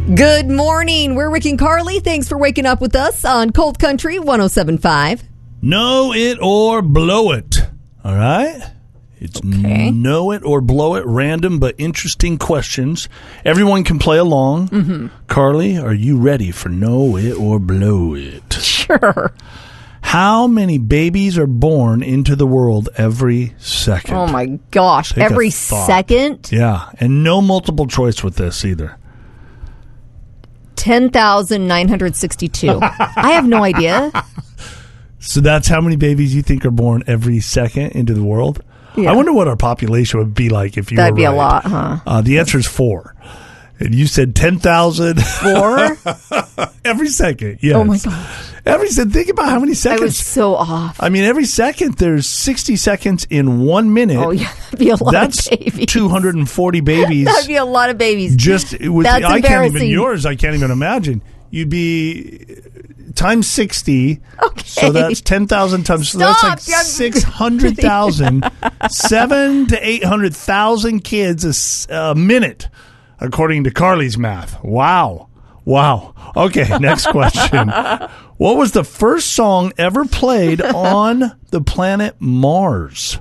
Good morning. We're Rick and Carly. Thanks for waking up with us on Cold Country 107.5. Know it or blow it. All right? It's Okay. know it or blow it, random but interesting questions. Everyone can play along. Mm-hmm. Carly, are you ready for know it or blow it? Sure. How many babies are born into the world every second? Oh, my gosh. Take Every a thought. second? Yeah, and no multiple choice with this either. 10,962. I have no idea. So that's how many babies you think are born every second into the world? Yeah. I wonder what our population would be like if you That'd were be a right. lot, huh? The answer is 4. And you said 10,000. 4? Every second, yes. Oh, my gosh. Every second. Think about how many I seconds. was so off. I mean, every second, there's 60 seconds in 1 minute. Oh, yeah. That'd be a lot That's of babies. 240 babies. That'd be a lot of babies. Just with That's I can't even embarrassing. yours. I can't even imagine. You'd be times 60. Okay. So that's 10,000 times. So that's like Stop. 600,000, 700,000 to 800,000 kids a minute, according to Carly's math. Wow. Okay, next question. What was the first song ever played on the planet Mars?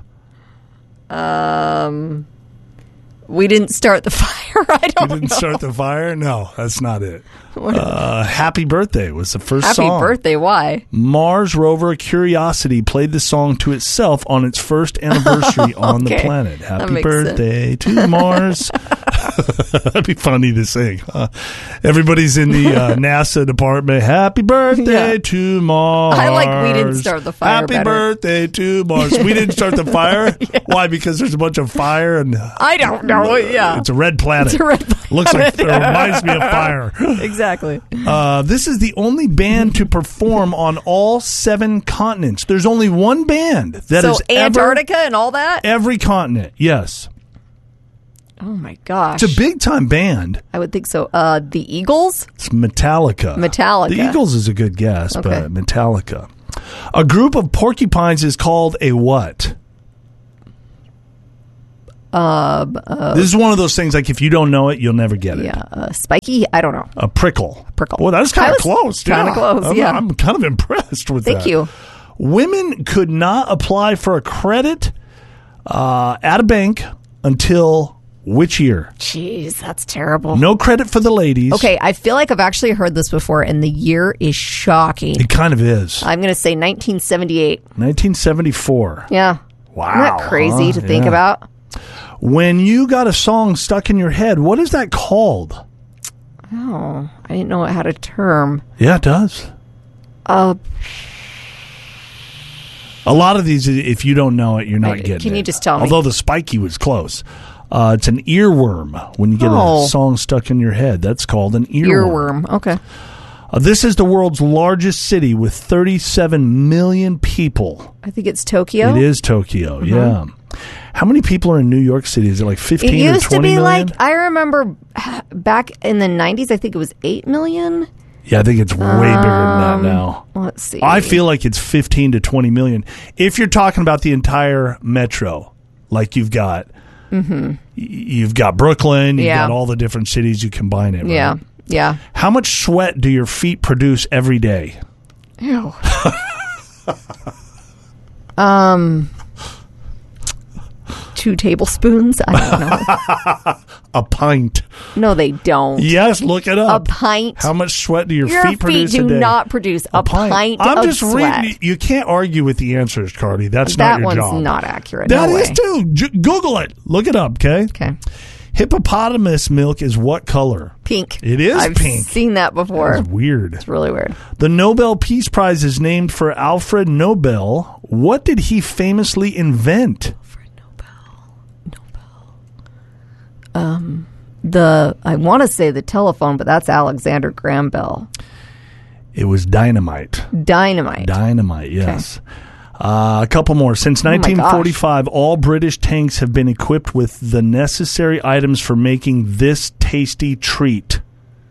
We didn't start the fire. I You don't didn't know. start the fire? No, that's not it. Happy Birthday was the first Happy song. birthday. Why? Mars rover Curiosity played the song to itself on its first anniversary on the Okay. planet. That Happy makes birthday to Mars. That'd be funny to sing. Everybody's in the NASA department. Happy birthday Yeah. to Mars. I like we didn't start the fire Happy better. birthday to Mars. We didn't start the fire? Why? Because there's a bunch of fire and I don't know. Yeah. it's a red planet. It's a red planet. Looks like it reminds me of fire. Exactly. This is the only band to perform on all 7 continents. There's only one band that So is Antarctica and all that? every continent. Yes, Oh, my gosh. it's a big time band. I would think so. The Eagles? It's Metallica. Metallica. The Eagles is a good guess, Okay. but Metallica. A group of porcupines is called a what? This is one of those things like if you don't know it, you'll never get it. Yeah. Spiky? I don't know. A prickle. Prickle. Well, that's kind I of was close. kinda close, yeah. I'm kind of impressed with that. Thank you. Women could not apply for a credit at a bank until which year? Jeez, that's terrible. No credit for the ladies. Okay, I feel like I've actually heard this before, and the year is shocking. It kind of is. I'm going to say 1978. 1974. Yeah. Wow. Isn't that crazy huh? to think Yeah. about? When you got a song stuck in your head, what is that called? Oh, I didn't know it had a term. Yeah, it does. A lot of these, if you don't know it, you're not getting it. Can you just tell me? Although the spiky was close. It's an earworm. When you get Oh. a song stuck in your head, that's called an earworm. Earworm. Okay. This is the world's largest city with 37 million people. I think it's Tokyo. It is Tokyo, yeah. How many people are in New York City? Is it like 15 It or used 20 to be million? like, I remember back in the 90s, I think it was 8 million. Yeah, I think it's way bigger than that now. Let's see. I feel like it's 15 to 20 million. If you're talking about the entire metro, like you've got Brooklyn, you've Yeah. got all the different cities, you combine it, right? Yeah. Yeah. How much sweat do your feet produce every day? Ew. 2 tablespoons? I don't know. A pint. No, they don't. Yes, look it A up. pint. How much sweat do your Your feet produce do a day? not produce a pint I'm of just sweat. reading. You can't argue with the answers, Cardi. That's That not your one's job. not accurate. That no is way. too. Google it. Look it up, okay? Okay. Hippopotamus milk is what color? Pink. It is I've pink. seen that before. That's weird. It's really weird. The Nobel Peace Prize is named for Alfred Nobel. What did he famously invent? I want to say the telephone, but that's Alexander Graham Bell. It was dynamite. Dynamite. Dynamite, yes. A couple more. Since my 1945, all British tanks have been equipped with the necessary items for making this tasty treat.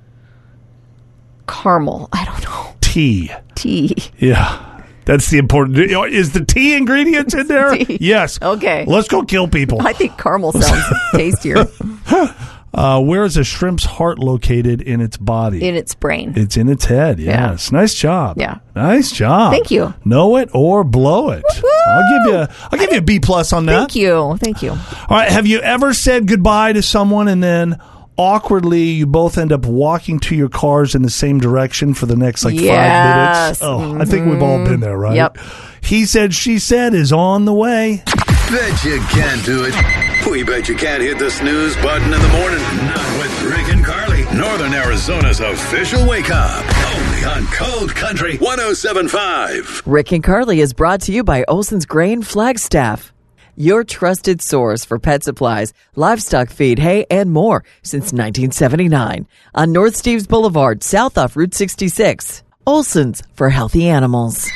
Caramel. I don't know. Tea. Tea. Yeah. That's the important. Is the tea ingredients in there? Tea. Yes. Okay. Let's go kill people. I think caramel sounds tastier. Where is a shrimp's heart located in its body? In its brain. It's in its head, yes. Nice job. Yeah. Nice job. Thank you. Know it or blow it. Woo-hoo! I'll give you a B+ on that. Thank you. All right, have you ever said goodbye to someone and then awkwardly you both end up walking to your cars in the same direction for the next 5 minutes? Oh, I think we've all been there, right? Yep. He said, she said is on the way. Bet you can't do it. We bet you can't hit the snooze button in the morning. Not with Rick and Carly. Northern Arizona's official wake up. Only on Cold Country 107.5. Rick and Carly is brought to you by Olson's Grain Flagstaff, your trusted source for pet supplies, livestock feed, hay, and more since 1979. On North Steves Boulevard, south off Route 66. Olson's for healthy animals.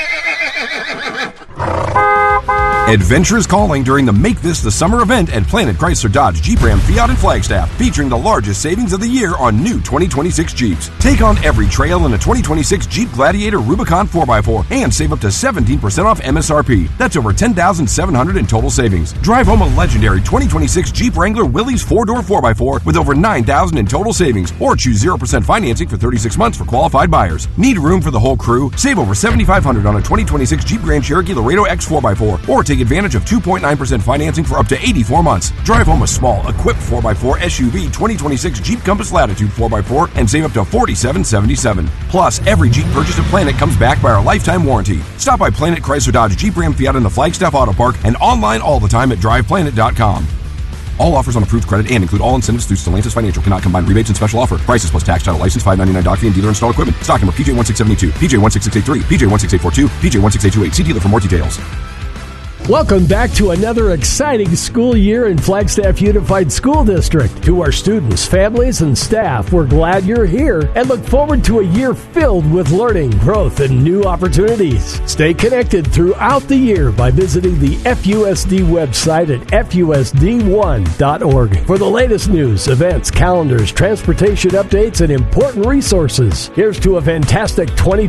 Adventure is calling during the Make This the Summer event at Planet Chrysler Dodge Jeep Ram Fiat and Flagstaff, featuring the largest savings of the year on new 2026 Jeeps. Take on every trail in a 2026 Jeep Gladiator Rubicon 4x4 and save up to 17% off MSRP. That's over $10,700 in total savings. Drive home a legendary 2026 Jeep Wrangler Willys 4-door 4x4 with over $9,000 in total savings, or choose 0% financing for 36 months for qualified buyers. Need room for the whole crew? Save over $7,500 on a 2026 Jeep Grand Cherokee Laredo X 4x4, or take advantage of 2.9% financing for up to 84 months. Drive home a small, equipped 4x4 SUV 2026 Jeep Compass Latitude 4x4 and save up to $47.77. Plus, every Jeep purchase at Planet comes back by our lifetime warranty. Stop by Planet Chrysler Dodge Jeep Ram Fiat in the Flagstaff Auto Park and online all the time at driveplanet.com. All offers on approved credit and include all incentives through Stellantis Financial. Cannot combine rebates and special offer. Prices plus tax, title, license, $5.99 doc fee, and dealer installed equipment. Stock number PJ16782, PJ16683, PJ16842, PJ16828. See dealer for more details. Welcome back to another exciting school year in Flagstaff Unified School District. To our students, families, and staff, we're glad you're here and look forward to a year filled with learning, growth, and new opportunities. Stay connected throughout the year by visiting the FUSD website at FUSD1.org for the latest news, events, calendars, transportation updates, and important resources. Here's to a fantastic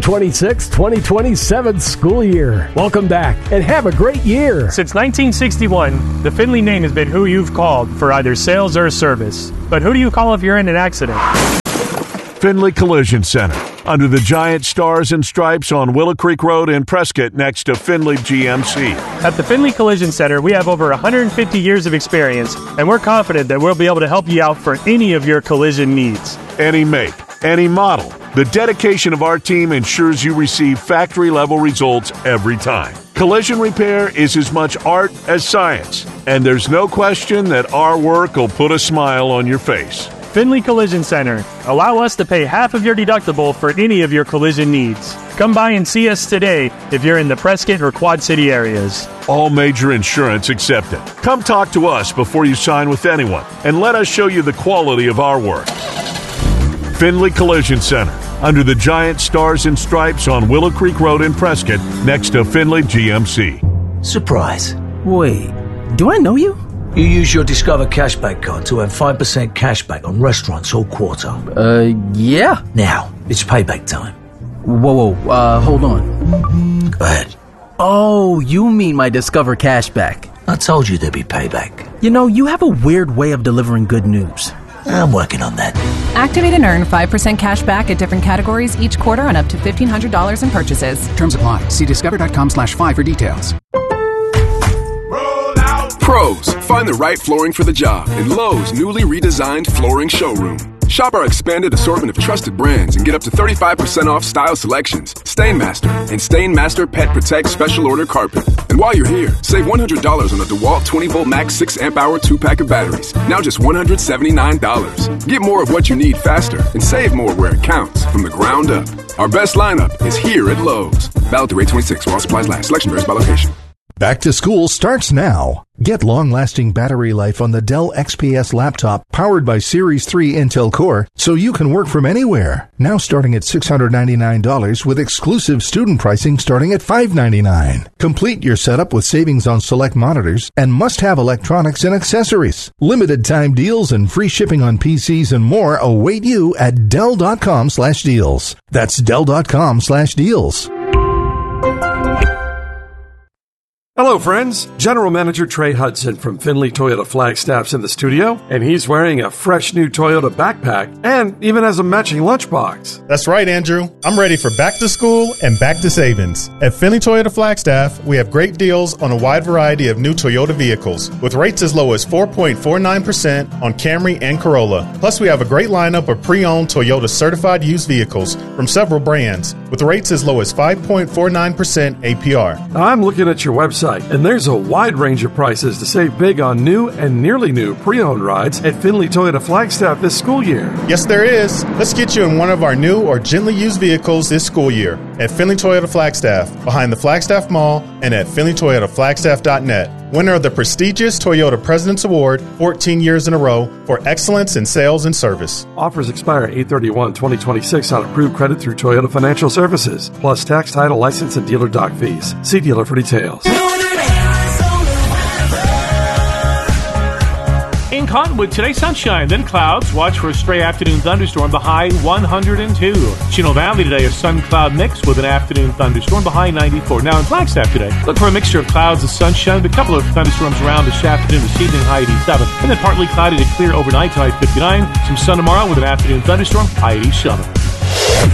2026-2027 school year. Welcome back and have a great year. Since 1961, the Findlay name has been who you've called for either sales or service. But who do you call if you're in an accident? Findlay Collision Center, under the giant stars and stripes on Willow Creek Road in Prescott next to Findlay GMC. At the Findlay Collision Center, we have over 150 years of experience, and we're confident that we'll be able to help you out for any of your collision needs. Any make, any model. The dedication of our team ensures you receive factory-level results every time. Collision repair is as much art as science, and there's no question that our work will put a smile on your face. Findlay Collision Center. Allow us to pay half of your deductible for any of your collision needs. Come by and see us today if you're in the Prescott or Quad City areas. All major insurance accepted. Come talk to us before you sign with anyone, and let us show you the quality of our work. Findlay Collision Center, under the giant stars and stripes on Willow Creek Road in Prescott, next to Findlay GMC. Surprise. Wait, do I know you? You use your Discover Cashback card to have 5% cashback on restaurants all quarter. Yeah. Now, it's payback time. Whoa, hold on. Go ahead. Oh, you mean my Discover Cashback. I told you there'd be payback. You know, you have a weird way of delivering good news. I'm working on that. Activate and earn 5% cash back at different categories each quarter on up to $1,500 in purchases. Terms apply. See discover.com/5 for details. Pros, find the right flooring for the job in Lowe's newly redesigned flooring showroom. Shop our expanded assortment of trusted brands and get up to 35% off style selections, Stainmaster, and Stainmaster Pet Protect Special Order Carpet. And while you're here, save $100 on the DeWalt 20-volt max 6-amp-hour 2-pack of batteries. Now just $179. Get more of what you need faster and save more where it counts from the ground up. Our best lineup is here at Lowe's. Valid through 8/26 while supplies last. Selection varies by location. Back to school starts now. Get long-lasting battery life on the Dell XPS laptop powered by Series 3 Intel Core so you can work from anywhere. Now starting at $699 with exclusive student pricing starting at $599. Complete your setup with savings on select monitors and must-have electronics and accessories. Limited time deals and free shipping on PCs and more await you at Dell.com/deals. That's Dell.com/deals. Hello, friends. General Manager Trey Hudson from Findlay Toyota Flagstaff's in the studio, and he's wearing a fresh new Toyota backpack and even has a matching lunchbox. That's right, Andrew. I'm ready for back to school and back to savings. At Findlay Toyota Flagstaff, we have great deals on a wide variety of new Toyota vehicles, with rates as low as 4.49% on Camry and Corolla. Plus, we have a great lineup of pre-owned Toyota certified used vehicles from several brands, with rates as low as 5.49% APR. Now, I'm looking at your website, and there's a wide range of prices to save big on new and nearly new pre-owned rides at Findlay Toyota Flagstaff this school year. Yes, there is. Let's get you in one of our new or gently used vehicles this school year at Findlay Toyota Flagstaff, behind the Flagstaff Mall, and at FindlayToyotaFlagstaff.net. Winner of the prestigious Toyota President's Award 14 years in a row for excellence in sales and service. Offers expire 8/31/2026 on approved credit through Toyota Financial Services, plus tax, title, license, and dealer dock fees. See dealer for details. In Cottonwood, today sunshine, then clouds. Watch for a stray afternoon thunderstorm, the high 102. Chino Valley today, a sun-cloud mix with an afternoon thunderstorm, the high 94. Now in Flagstaff today, look for a mixture of clouds and sunshine, with a couple of thunderstorms around this afternoon, this evening, high 87. And then partly cloudy to clear overnight, high 59. Some sun tomorrow with an afternoon thunderstorm, high 87.